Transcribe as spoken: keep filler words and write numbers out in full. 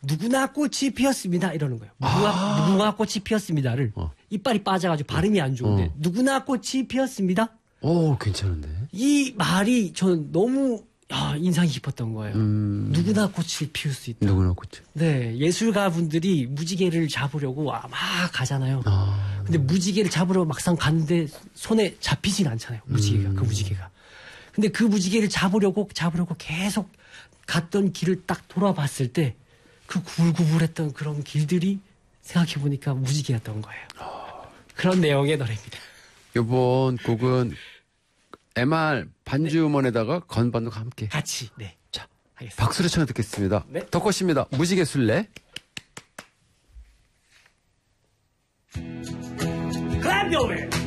누구나 꽃이 피었습니다 이러는 거예요. 무궁화, 아. 무궁화 꽃이 피었습니다를 어. 이빨이 빠져가지고 발음이 안 좋은데 어. 누구나 꽃이 피었습니다. 오, 괜찮은데. 이 말이 전 너무 야, 인상이 깊었던 거예요. 음. 누구나 꽃을 피울 수 있다. 누구나 꽃을. 네, 예술가 분들이 무지개를 잡으려고 막 가잖아요. 아. 근데 무지개를 잡으러 막상 갔는데 손에 잡히진 않잖아요. 무지개가 음. 그 무지개가. 근데 그 무지개를 잡으려고 잡으려고 계속 갔던 길을 딱 돌아봤을 때 그 구불구불했던 그런 길들이 생각해 보니까 무지개였던 거예요. 그런 내용의 노래입니다. 이번 곡은 엠알 반주 음원에다가 건반도 함께. 같이 네. 자, 하겠습니다. 박수를 청해 듣겠습니다. 네. 덕꽃입니다. 무지개 술래. Clap your hands.